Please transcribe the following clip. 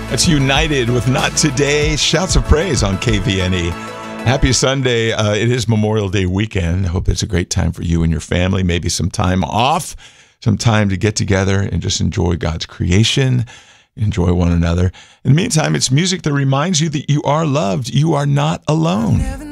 That's United with Not Today. Shouts of praise on KVNE. Happy Sunday. It is Memorial Day weekend. I hope it's a great time for you and your family. Maybe some time off, some time to get together and just enjoy God's creation, enjoy one another. In the meantime, it's music that reminds you that you are loved. You are not alone.